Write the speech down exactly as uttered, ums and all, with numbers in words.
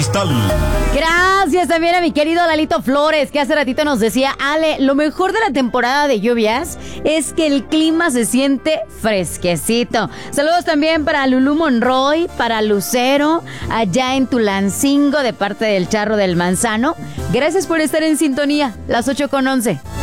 Cristal. Gracias también a mi querido Lalito Flores, que hace ratito nos decía: Ale, lo mejor de la temporada de lluvias es que el clima se siente fresquecito. Saludos también para Lulú Monroy, para Lucero, allá en Tulancingo, de parte del Charro del Manzano. Gracias por estar en sintonía, las ocho con once.